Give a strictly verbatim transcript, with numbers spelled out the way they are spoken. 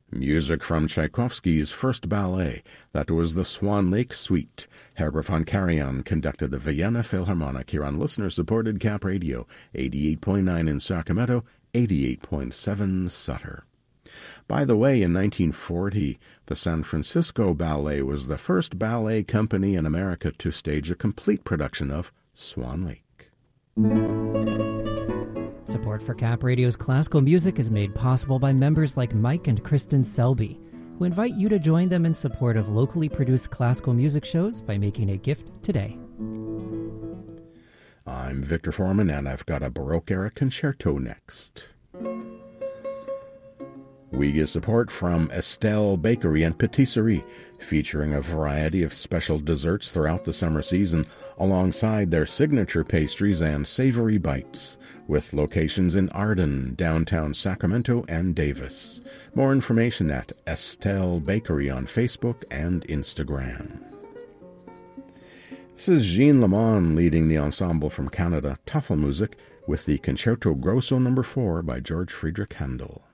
Music from Tchaikovsky's first ballet, that was the Swan Lake Suite. Herbert von Karajan conducted the Vienna Philharmonic here on listener-supported Cap Radio, eighty-eight point nine in Sacramento, eighty-eight point seven Sutter. By the way, in nineteen forty, the San Francisco Ballet was the first ballet company in America to stage a complete production of Swan Lake. Support for Cap Radio's classical music is made possible by members like Mike and Kristen Selby, who invite you to join them in support of locally produced classical music shows by making a gift today. I'm Victor Foreman, and I've got a Baroque-era concerto next. We get support from Estelle Bakery and Patisserie, featuring a variety of special desserts throughout the summer season, alongside their signature pastries and savory bites, with locations in Arden, downtown Sacramento, and Davis. More information at Estelle Bakery on Facebook and Instagram. This is Jean Lamont leading the ensemble from Canada, Tafelmusik, with the Concerto Grosso number four by George Friedrich Handel.